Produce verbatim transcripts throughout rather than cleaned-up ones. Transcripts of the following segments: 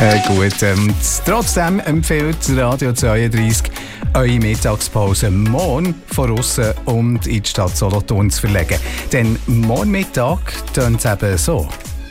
Äh, gut, ähm, trotzdem empfiehlt Radio zweiunddreißig, eure Mittagspause morgen von aussen und in die Stadt Solothurn zu verlegen. Denn morgen Mittag tönt es eben so.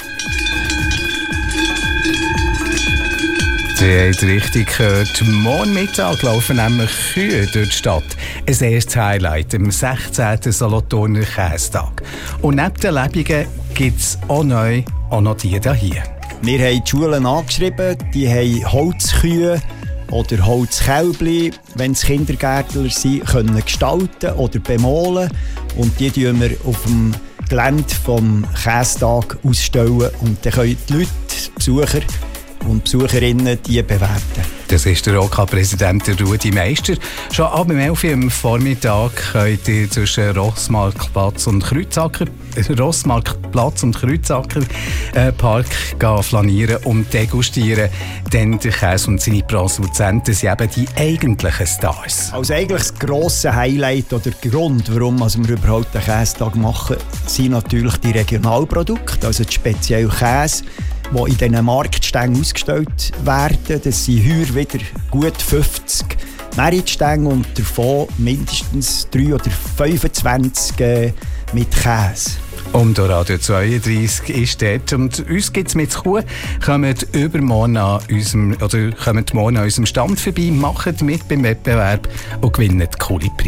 Ihr habt richtig gehört. Morgen Mittag laufen nämlich Kühe durch die Stadt. Ein erstes Highlight am sechzehnten Solothurner Käsetag. Und neben den Lebungen gibt es auch neu auch noch die hier. Wir haben die Schulen angeschrieben, die haben Holzkühe oder Holzkälbli, wenn es Kindergärtler sind, können gestalten oder bemalen. Und die tun wir auf dem Gelände vom Käsetag ausstellen. Und dann können die Leute, die Besucher und Besucherinnen die bewerten. Das ist der O K-Präsident Rudi Meister. Schon ab um elf Uhr am Vormittag könnt ihr zwischen Rossmarktplatz und Kreuzsacker, Rossmarktplatz und Kreuzsacker äh, Park gehen, flanieren und degustieren. Denn der Käse und seine Produzenten sind eben die eigentlichen Stars. Also eigentlich das grosse Highlight oder der Grund, warum wir überhaupt den Käsetag machen, sind natürlich die Regionalprodukte, also die speziellen Käse, die in diesen Marktständen ausgestellt werden. Das sind heuer wieder gut fünfzig Meritstände und davon mindestens drei oder fünfundzwanzig äh, mit Käse. Und Radio zweiunddreißig ist dort. Und uns gibt es mit Kuh. Kommt übermorgen an unserem, oder kommt morgen an unserem Stand vorbei, macht mit beim Wettbewerb und gewinnt coole Preise.